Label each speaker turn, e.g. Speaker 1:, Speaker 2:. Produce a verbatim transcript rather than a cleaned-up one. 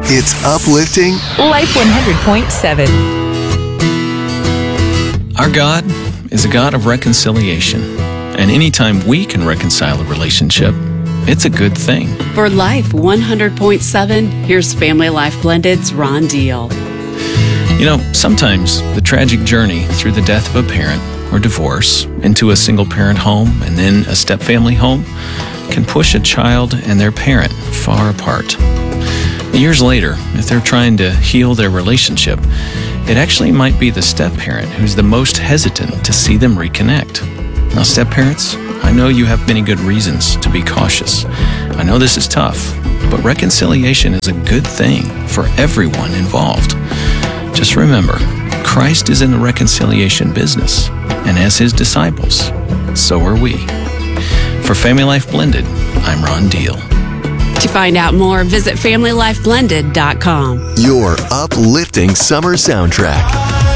Speaker 1: It's uplifting.
Speaker 2: Life one hundred point seven.
Speaker 3: Our God is a God of reconciliation. And anytime we can reconcile a relationship, it's a good thing.
Speaker 4: For Life one hundred point seven, here's Family Life Blended's Ron Deal.
Speaker 3: You know, sometimes the tragic journey through the death of a parent or divorce into a single-parent home and then a step-family home can push a child and their parent far apart. Years later, if they're trying to heal their relationship, it actually might be the step-parent who's the most hesitant to see them reconnect. Now, step-parents, I know you have many good reasons to be cautious. I know this is tough, but reconciliation is a good thing for everyone involved. Just remember, Christ is in the reconciliation business, and as his disciples, so are we. For Family Life Blended, I'm Ron Deal.
Speaker 4: To find out more, visit family life blended dot com.
Speaker 1: Your uplifting summer soundtrack.